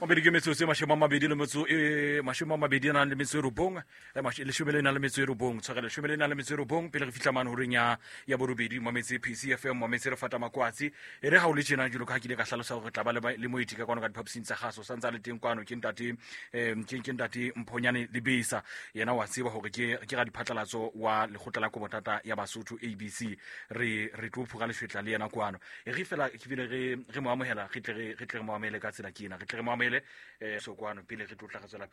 mabedi ke metsotso e mashome a mabedi le metso mashome a mabedi a nang le metso e robong leshome le nang le metso e robong tshwara leshome le nang le metso e robong pele re fihla mane horeng ya borobedi mametse PCFM mametse re fata makwatsi e re ha o le tjena jalo ka ha ke ile ka hlalosa hore tla ba le moeti ka kwano ka diphaposing tsa kgaso sa ntse le teng kwano ke ntate Mphonyane Lebesa yena wa tseba hore ke ga diphatlalatso wa lekgotla la Komotata ya Basotho ABC re tlo phuga le fetla le yena kwano e re fela ke bile re mo amohela re tle re mo amele ka tsela ke ena re tle re mo amele so kwano pele re tlo tla ga tsela